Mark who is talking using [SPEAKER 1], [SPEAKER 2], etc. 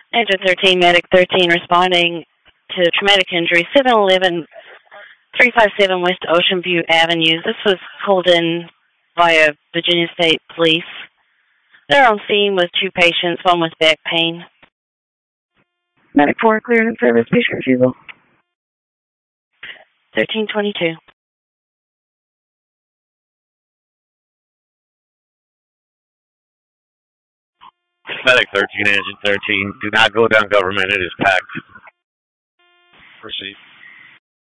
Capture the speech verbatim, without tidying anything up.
[SPEAKER 1] Engine thirteen, Medic thirteen, responding to traumatic injury, seven eleven, three five seven West Ocean View Avenue. This was called in via Virginia State Police. They're on scene with two patients, one with back pain.
[SPEAKER 2] Medic four, cleared in service, patient refusal.
[SPEAKER 1] thirteen twenty-two.
[SPEAKER 3] Medic thirteen, engine thirteen. Do not go down government. It is packed. Proceed.